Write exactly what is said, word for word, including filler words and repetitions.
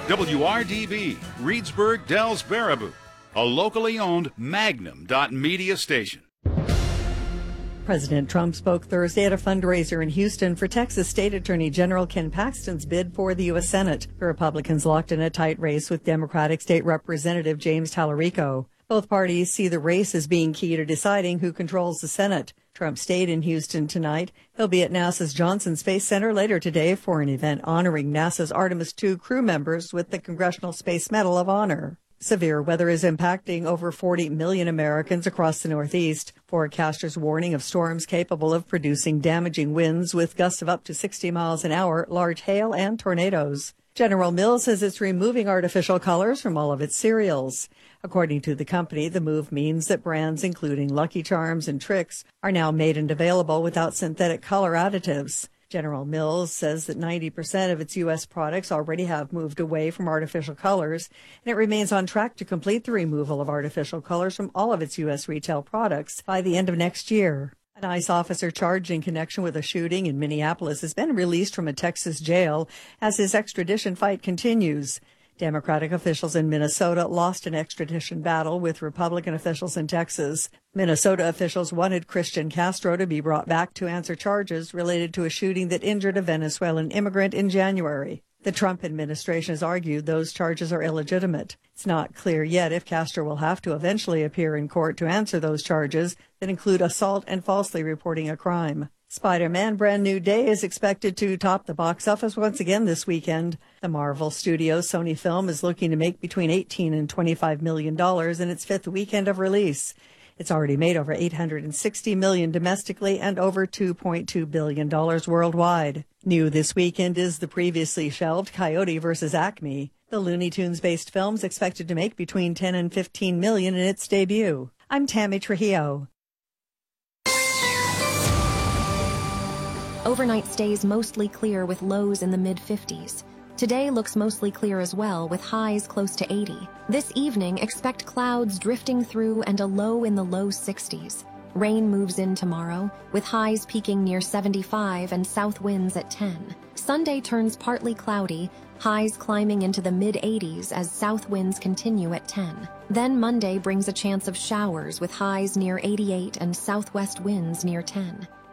W R D B, Reedsburg, Dells, Baraboo, a locally owned Magnum Media station. President Trump spoke Thursday at a fundraiser in Houston for Texas State Attorney General Ken Paxton's bid for the U S. Senate. The Republicans locked in a tight race with Democratic State Representative James Tallarico. Both parties see the race as being key to deciding who controls the Senate. Trump stayed in Houston tonight. He'll be at NASA's Johnson Space Center later today for an event honoring NASA's Artemis two crew members with the Congressional Space Medal of Honor. Severe weather is impacting over forty million Americans across the Northeast. Forecasters warning of storms capable of producing damaging winds with gusts of up to sixty miles an hour, large hail, and tornadoes. General Mills says it's removing artificial colors from all of its cereals. According to the company, the move means that brands including Lucky Charms and Trix are now made and available without synthetic color additives. General Mills says that ninety percent of its U S products already have moved away from artificial colors, and it remains on track to complete the removal of artificial colors from all of its U S retail products by the end of next year. An ICE officer charged in connection with a shooting in Minneapolis has been released from a Texas jail as his extradition fight continues. Democratic officials in Minnesota lost an extradition battle with Republican officials in Texas. Minnesota officials wanted Christian Castro to be brought back to answer charges related to a shooting that injured a Venezuelan immigrant in January. The Trump administration has argued those charges are illegitimate. It's not clear yet if Castro will have to eventually appear in court to answer those charges that include assault and falsely reporting a crime. Spider-Man Brand New Day is expected to top the box office once again this weekend. The Marvel Studios Sony film is looking to make between eighteen and twenty-five million dollars in its fifth weekend of release. It's already made over eight hundred sixty million dollars domestically and over two point two billion dollars worldwide. New this weekend is the previously shelved Coyote versus Acme. The Looney Tunes-based film is expected to make between ten and fifteen million dollars in its debut. I'm Tammy Trujillo. Overnight stays mostly clear with lows in the mid fifties. Today looks mostly clear as well, with highs close to eighty. This evening, expect clouds drifting through and a low in the low sixties. Rain moves in tomorrow, with highs peaking near seventy-five and south winds at ten. Sunday turns partly cloudy, highs climbing into the mid eighties as south winds continue at ten. Then Monday brings a chance of showers with highs near eighty-eight and southwest winds near ten.